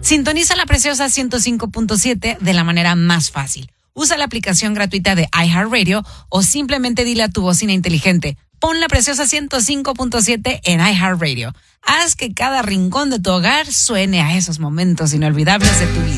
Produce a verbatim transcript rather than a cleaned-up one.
Sintoniza La Preciosa ciento cinco punto siete de la manera más fácil. Usa la aplicación gratuita de iHeartRadio o simplemente dile a tu bocina inteligente: pon La Preciosa ciento cinco punto siete en iHeartRadio. Haz que cada rincón de tu hogar suene a esos momentos inolvidables de tu vida.